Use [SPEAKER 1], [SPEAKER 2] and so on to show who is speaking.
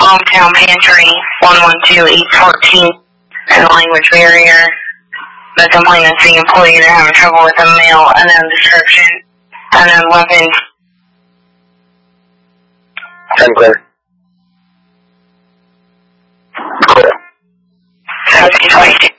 [SPEAKER 1] hometown pantry, 112-814, and the language barrier. The complainant is the employee. They're having trouble with the mail, unknown description, unknown weapon.
[SPEAKER 2] I'm clear.